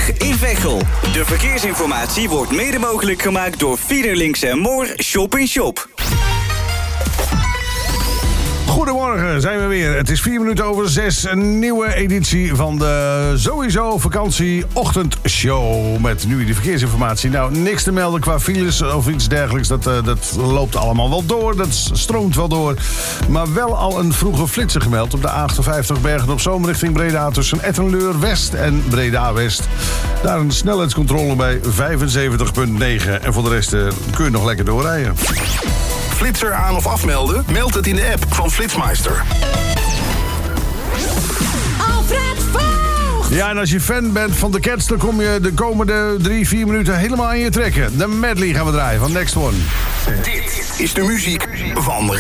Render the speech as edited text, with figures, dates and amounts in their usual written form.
A20 in Veghel. De verkeersinformatie wordt mede mogelijk gemaakt door Fiederlinks & Moor Shop in Shop. Goedemorgen, zijn we weer. Het is 4 minuten over 6. Een nieuwe editie van de sowieso vakantie-ochtendshow. Met nu de verkeersinformatie. Nou, niks te melden qua files of iets dergelijks. Dat loopt allemaal wel door. Dat stroomt wel door. Maar wel al een vroege flitser gemeld op de A58 Bergen op Zoom richting Breda tussen Ettenleur West en Breda West. Daar een snelheidscontrole bij 75,9. En voor de rest kun je nog lekker doorrijden. Flitser aan of afmelden? Meld het in de app van Flitsmeister. Alfred Voogd! Ja, en als je fan bent van de Cats, dan kom je de komende 3-4 minuten helemaal aan je trekken. De medley gaan we draaien van Next One. Dit is de muziek van